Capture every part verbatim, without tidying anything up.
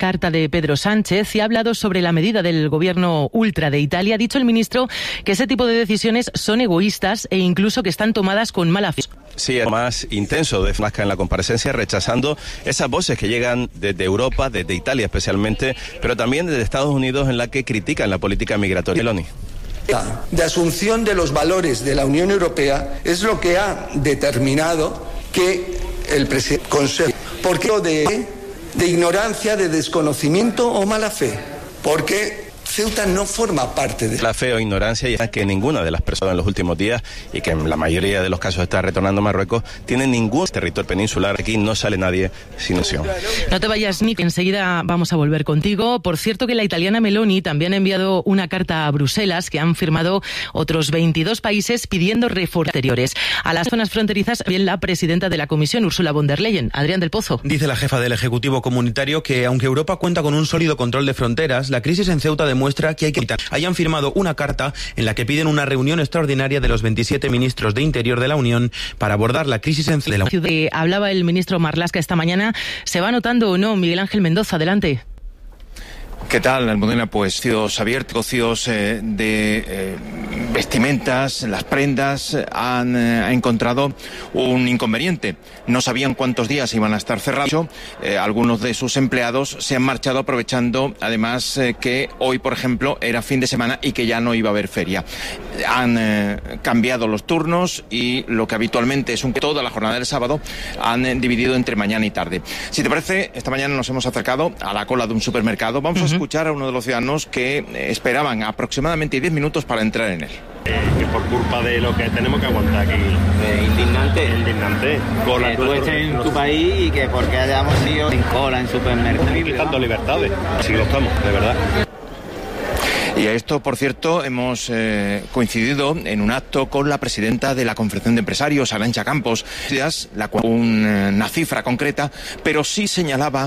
carta de Pedro Sánchez y ha hablado sobre la medida del gobierno ultra de Italia. Ha dicho el ministro que ese tipo de decisiones son egoístas e incluso que están tomadas con mala fe. Sí, es más intenso de Flasca en la comparecencia, rechazando esas voces que llegan desde Europa, desde Italia especialmente, pero también desde Estados Unidos, en la que critican la política migratoria. Meloni. De asunción de los valores de la Unión Europea es lo que ha determinado que el presidente Consejo, ¿por qué de, de ignorancia, de desconocimiento o mala fe? Porque Ceuta no forma parte de la fe o ignorancia, y es que ninguna de las personas en los últimos días, y que en la mayoría de los casos está retornando a Marruecos, tiene ningún territorio peninsular. Aquí no sale nadie sin opción. No te vayas, Nick, enseguida vamos a volver contigo. Por cierto, que la italiana Meloni también ha enviado una carta a Bruselas que han firmado otros veintidós países pidiendo reformas exteriores a las zonas fronterizas. Bien, la presidenta de la Comisión, Ursula von der Leyen. Adrián del Pozo. Dice la jefa del Ejecutivo Comunitario que, aunque Europa cuenta con un sólido control de fronteras, la crisis en Ceuta demuestra que hay que evitar. Hayan firmado una carta en la que piden una reunión extraordinaria de los veintisiete ministros de Interior de la Unión para abordar la crisis en Ceuta. De, hablaba el ministro Marlaska esta mañana. ¿Se va notando o no? Miguel Ángel Mendoza, adelante. ¿Qué tal, Almudena? Pues negocios abiertos, negocios eh, de eh, vestimentas, las prendas, han eh, encontrado un inconveniente. No sabían cuántos días iban a estar cerrados. Eh, algunos de sus empleados se han marchado aprovechando, además, eh, que hoy, por ejemplo, era fin de semana y que ya no iba a haber feria. Han eh, cambiado los turnos y lo que habitualmente es un toda la jornada del sábado han eh, dividido entre mañana y tarde. Si te parece, esta mañana nos hemos acercado a la cola de un supermercado. Vamos uh-huh. a escuchar a uno de los ciudadanos que esperaban aproximadamente diez minutos para entrar en él. Eh, que por culpa de lo que tenemos que aguantar aquí. Eh, indignante. Indignante. Cola que tú estés en tu país y que porque hayamos sido sin cola en supermercados. Quitando libertades. Sí lo estamos, de verdad. Y a esto, por cierto, hemos eh, coincidido en un acto con la presidenta de la Confederación de Empresarios, Arantxa Campos, la cual una cifra concreta, pero sí señalaba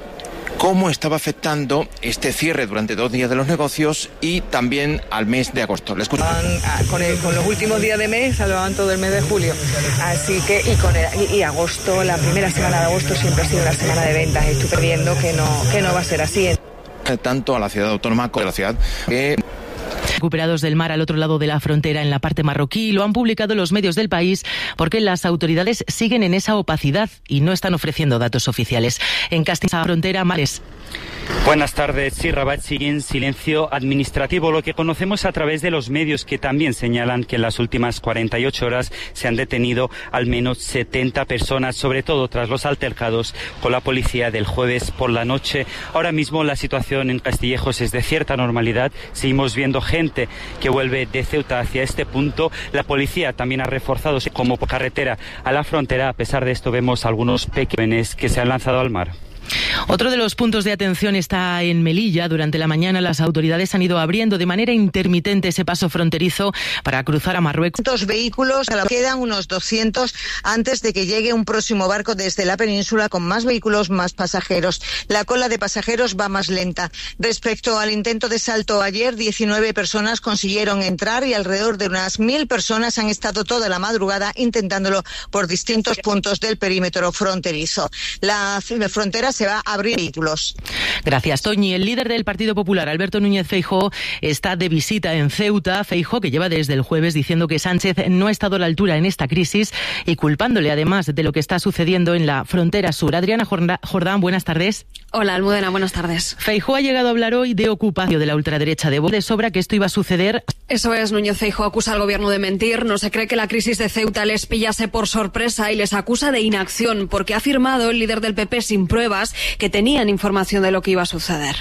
cómo estaba afectando este cierre durante dos días de los negocios y también al mes de agosto. ¿Le escucho? Con, el, con los últimos días de mes salvaban todo el mes de julio. Así que, y con el, y, y agosto, la primera semana de agosto siempre ha sido una semana de ventas. Estoy perdiendo que no, que no va a ser así. Tanto a la ciudad autónoma como a la ciudad que... Recuperados del mar al otro lado de la frontera en la parte marroquí, lo han publicado los medios del país porque las autoridades siguen en esa opacidad y no están ofreciendo datos oficiales. En Castilla Frontera, Mares. Buenas tardes. Sí, Rabat sigue en silencio administrativo, lo que conocemos a través de los medios, que también señalan que en las últimas cuarenta y ocho horas se han detenido al menos setenta personas, sobre todo tras los altercados con la policía del jueves por la noche. Ahora mismo la situación en Castillejos es de cierta normalidad. Seguimos viendo gente que vuelve de Ceuta hacia este punto. La policía también ha reforzado como por carretera a la frontera. A pesar de esto, vemos algunos pequeños que se han lanzado al mar. Otro de los puntos de atención está en Melilla. Durante la mañana las autoridades han ido abriendo de manera intermitente ese paso fronterizo para cruzar a Marruecos. Dos vehículos, quedan unos doscientos antes de que llegue un próximo barco desde la península con más vehículos, más pasajeros. La cola de pasajeros va más lenta. Respecto al intento de salto ayer, diecinueve personas consiguieron entrar y alrededor de unas mil personas han estado toda la madrugada intentándolo por distintos puntos del perímetro fronterizo. La frontera se va a abrir vehículos. Gracias, Toñi. El líder del Partido Popular, Alberto Núñez Feijóo, está de visita en Ceuta. Feijóo, que lleva desde el jueves diciendo que Sánchez no ha estado a la altura en esta crisis y culpándole además de lo que está sucediendo en la frontera sur. Adriana Jordán, buenas tardes. Hola, Almudena, buenas tardes. Feijóo ha llegado a hablar hoy de ocupación de la ultraderecha. De de sobra que esto iba a suceder. Eso es, Núñez Feijóo acusa al gobierno de mentir. No se cree que la crisis de Ceuta les pillase por sorpresa y les acusa de inacción porque ha afirmado el líder del P P sin pruebas que tenían información de lo que iba a suceder.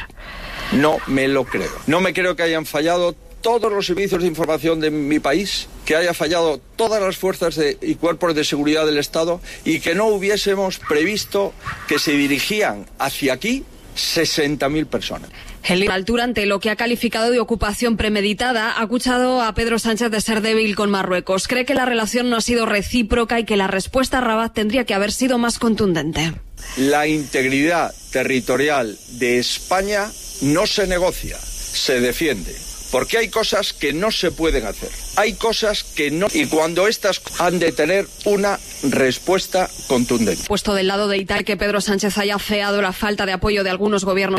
No me lo creo. No me creo que hayan fallado todos los servicios de información de mi país, que haya fallado todas las fuerzas de, y cuerpos de seguridad del Estado y que no hubiésemos previsto que se dirigían hacia aquí sesenta mil personas. El líder altura, ante lo que ha calificado de ocupación premeditada, ha acusado a Pedro Sánchez de ser débil con Marruecos. Cree que la relación no ha sido recíproca y que la respuesta a Rabat tendría que haber sido más contundente. La integridad territorial de España no se negocia, se defiende. Porque hay cosas que no se pueden hacer. Hay cosas que no... Y cuando estas han de tener una respuesta contundente. Puesto del lado de Italia que Pedro Sánchez haya afeado la falta de apoyo de algunos gobiernos